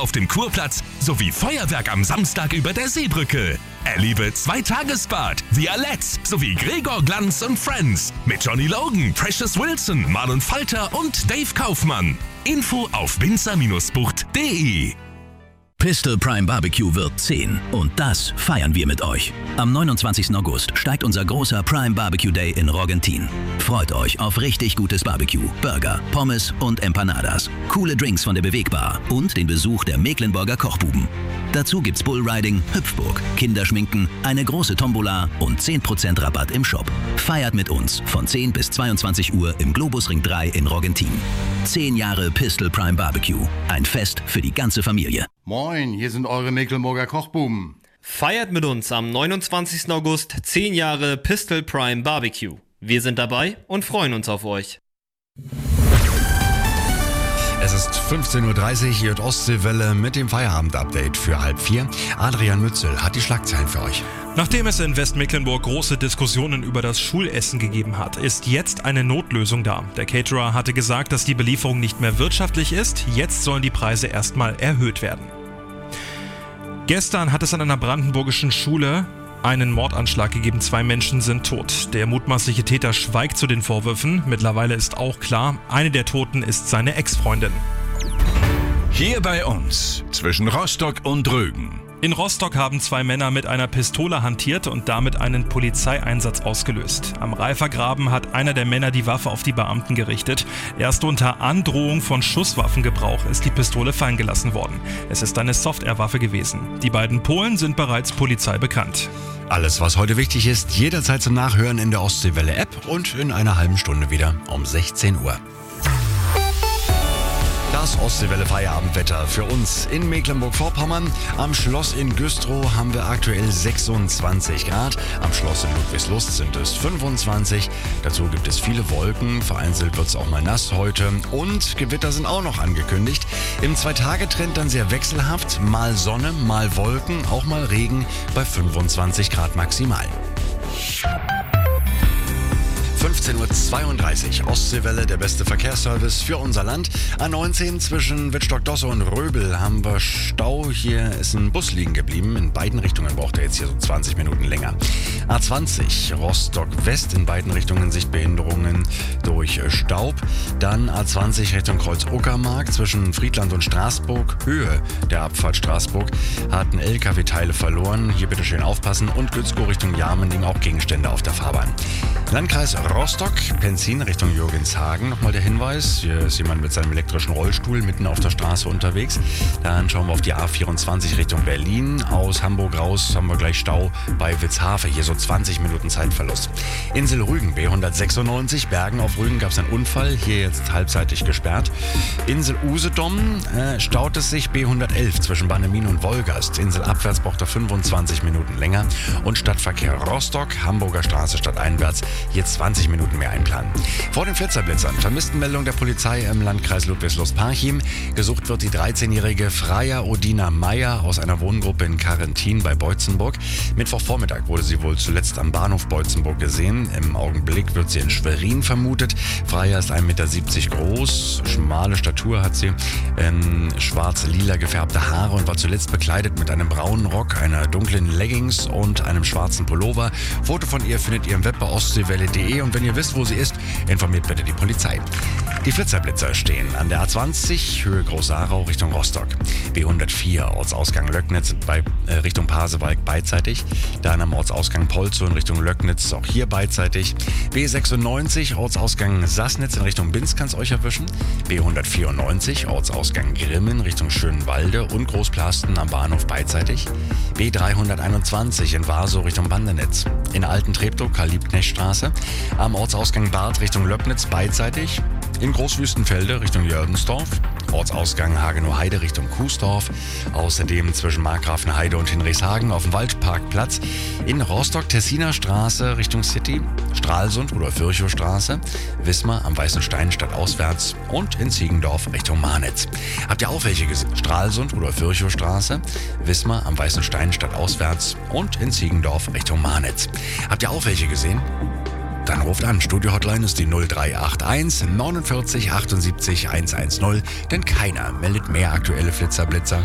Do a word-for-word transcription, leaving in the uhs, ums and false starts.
auf dem Kurplatz sowie Feuerwerk am Samstag über der Seebrücke. Erlebe Zweitagesbad, The Alex sowie Gregor Glanz und Friends mit Johnny Logan, Precious Wilson, Marlon Falter und Dave Kaufmann. Info auf winzer Bindestrich bucht punkt de. Pistol Prime Barbecue wird zehn und das feiern wir mit euch. Am neunundzwanzigsten August steigt unser großer Prime Barbecue Day in Rogentin. Freut euch auf richtig gutes Barbecue, Burger, Pommes und Empanadas, coole Drinks von der Bewegbar und den Besuch der Mecklenburger Kochbuben. Dazu gibt's Bullriding, Hüpfburg, Kinderschminken, eine große Tombola und zehn Prozent Rabatt im Shop. Feiert mit uns von zehn bis zweiundzwanzig Uhr im Globusring drei in Rogentin. zehn Jahre Pistol Prime Barbecue. Ein Fest für die ganze Familie. Moin, hier sind eure Mecklenburger Kochbuben. Feiert mit uns am neunundzwanzigsten August zehn Jahre Pistol Prime Barbecue. Wir sind dabei und freuen uns auf euch. Es ist fünfzehn Uhr dreißig, hier Ostseewelle mit dem Feierabend-Update für halb vier. Adrian Mützel hat die Schlagzeilen für euch. Nachdem es in Westmecklenburg große Diskussionen über das Schulessen gegeben hat, ist jetzt eine Notlösung da. Der Caterer hatte gesagt, dass die Belieferung nicht mehr wirtschaftlich ist. Jetzt sollen die Preise erstmal erhöht werden. Gestern hat es an einer brandenburgischen Schule einen Mordanschlag gegeben. Zwei Menschen sind tot. Der mutmaßliche Täter schweigt zu den Vorwürfen. Mittlerweile ist auch klar, eine der Toten ist seine Ex-Freundin. Hier bei uns, zwischen Rostock und Rügen. In Rostock haben zwei Männer mit einer Pistole hantiert und damit einen Polizeieinsatz ausgelöst. Am Reifergraben hat einer der Männer die Waffe auf die Beamten gerichtet. Erst unter Androhung von Schusswaffengebrauch ist die Pistole fallen gelassen worden. Es ist eine Software-Waffe gewesen. Die beiden Polen sind bereits Polizei bekannt. Alles, was heute wichtig ist, jederzeit zum Nachhören in der Ostseewelle-App und in einer halben Stunde wieder um sechzehn Uhr. Das Ostseewelle-Feierabendwetter für uns in Mecklenburg-Vorpommern. Am Schloss in Güstrow haben wir aktuell sechsundzwanzig Grad. Am Schloss in Ludwigslust sind es fünfundzwanzig. Dazu gibt es viele Wolken. Vereinzelt wird es auch mal nass heute. Und Gewitter sind auch noch angekündigt. Im Zwei-Tage-Trend dann sehr wechselhaft. Mal Sonne, mal Wolken, auch mal Regen bei fünfundzwanzig Grad maximal. fünfzehn Uhr zweiunddreißig, Ostseewelle, der beste Verkehrsservice für unser Land. A neunzehn zwischen Wittstock-Dosse und Röbel haben wir Stau. Hier ist ein Bus liegen geblieben. In beiden Richtungen braucht er jetzt hier so zwanzig Minuten länger. A zwanzig, Rostock-West, in beiden Richtungen Sichtbehinderungen durch Staub. Dann A zwanzig Richtung Kreuz-Uckermark zwischen Friedland und Straßburg. Höhe der Abfahrt Straßburg hat ein L K W-Teile verloren. Hier bitte schön aufpassen. Und Gützkow Richtung Jarmending auch Gegenstände auf der Fahrbahn. Landkreis Rostock, Penzin Richtung Jürgenshagen. Nochmal der Hinweis, hier ist jemand mit seinem elektrischen Rollstuhl mitten auf der Straße unterwegs. Dann schauen wir auf die A vierundzwanzig Richtung Berlin. Aus Hamburg raus haben wir gleich Stau bei Witzhafe. Hier so zwanzig Minuten Zeitverlust. Insel Rügen, B hundertsechsundneunzig. Bergen auf Rügen gab es einen Unfall. Hier jetzt halbseitig gesperrt. Insel Usedom äh, staut es sich, B hundertelf zwischen Bannemin und Wolgast. Insel abwärts braucht er fünfundzwanzig Minuten länger. Und Stadtverkehr Rostock, Hamburger Straße stadteinwärts. Hier zwanzig Minuten mehr einplanen. Vor den Flitzerblitzern, Vermisstenmeldung der Polizei im Landkreis Ludwigslust-Parchim. Gesucht wird die dreizehnjährige Freya Odina Meyer aus einer Wohngruppe in Carentin bei Beutzenburg. Mittwochvormittag wurde sie wohl zuletzt am Bahnhof Beutzenburg gesehen. Im Augenblick wird sie in Schwerin vermutet. Freya ist ein Meter siebzig groß, schmale Statur hat sie, ähm, schwarz-lila gefärbte Haare und war zuletzt bekleidet mit einem braunen Rock, einer dunklen Leggings und einem schwarzen Pullover. Foto von ihr findet ihr im Web bei ostseewelle punkt de und wenn ihr wisst, wo sie ist, informiert bitte die Polizei. Die Flitzerblitzer stehen an der A zwanzig, Höhe Großarau Richtung Rostock. B hundertvier, Ortsausgang Löcknitz bei, äh, Richtung Pasewalk beidseitig. Dann am Ortsausgang Polzow in Richtung Löcknitz, auch hier beidseitig. B sechsundneunzig, Ortsausgang Sassnitz in Richtung Binz kann es euch erwischen. B hundertvierundneunzig, Ortsausgang Grimmen Richtung Schönwalde und Großplasten am Bahnhof beidseitig. B dreihunderteinundzwanzig in Warsow Richtung Bandenetz. In Alten-Treptow, Karl-Liebknecht-Straße. Am Ortsausgang Barth Richtung Löcknitz beidseitig. In Großwüstenfelde Richtung Jördensdorf. Ortsausgang Hagenow-Heide Richtung Kuesdorf. Außerdem zwischen Markgrafenheide und Hinrichshagen auf dem Waldparkplatz. In Rostock-Tessiner Straße Richtung City. Stralsund Rudolf-Virchow-Straße. Wismar am Weißen Stein stadtauswärts. Und in Ziegendorf Richtung Marnitz. Habt ihr auch welche gesehen? Stralsund Rudolf-Virchow-Straße. Wismar am Weißen Stein stadtauswärts. Und in Ziegendorf Richtung Marnitz. Habt ihr auch welche gesehen? Dann ruft an. Studio-Hotline ist die null drei acht eins neunundvierzig achtundsiebzig hundertzehn, denn keiner meldet mehr aktuelle Flitzerblitzer